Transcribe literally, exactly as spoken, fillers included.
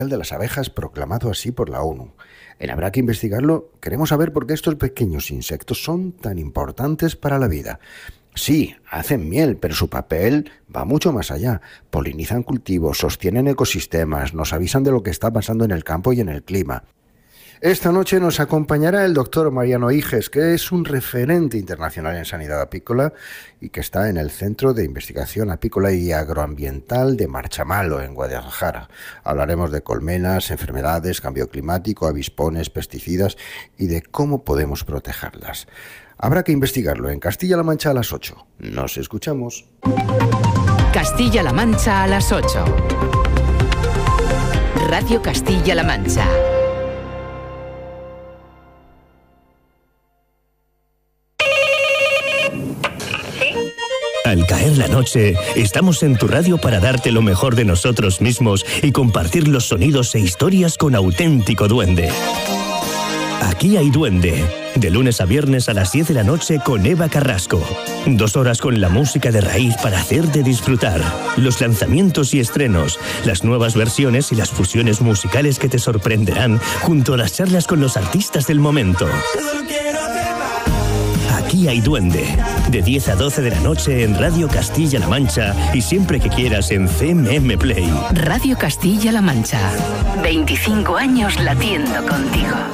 de las abejas proclamado así por la ONU. En Habrá que investigarlo, queremos saber por qué estos pequeños insectos son tan importantes para la vida. Sí, hacen miel, pero su papel va mucho más allá. Polinizan cultivos, sostienen ecosistemas, nos avisan de lo que está pasando en el campo y en el clima. Esta noche nos acompañará el doctor Mariano Higes, que es un referente internacional en sanidad apícola y que está en el Centro de Investigación Apícola y Agroambiental de Marchamalo, en Guadalajara. Hablaremos de colmenas, enfermedades, cambio climático, avispones, pesticidas y de cómo podemos protegerlas. Habrá que investigarlo en Castilla-La Mancha a las ocho. Nos escuchamos. Castilla-La Mancha a las ocho. Radio Castilla-La Mancha. Al caer la noche, estamos en tu radio para darte lo mejor de nosotros mismos y compartir los sonidos e historias con auténtico duende. Aquí hay Duende, de lunes a viernes a las diez de la noche con Eva Carrasco. Dos horas con la música de raíz para hacerte disfrutar. Los lanzamientos y estrenos, las nuevas versiones y las fusiones musicales que te sorprenderán junto a las charlas con los artistas del momento. Aquí hay Duende, de diez a doce de la noche en Radio Castilla-La Mancha y siempre que quieras en C M M Play. Radio Castilla-La Mancha. veinticinco años latiendo contigo.